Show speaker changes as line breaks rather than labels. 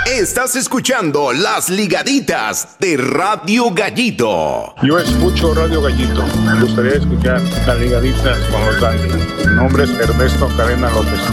Estás escuchando Las Ligaditas de Radio Gallito.
Yo escucho Radio Gallito. Me gustaría escuchar Las Ligaditas con los Dandy. Mi nombre es Ernesto Cadena López.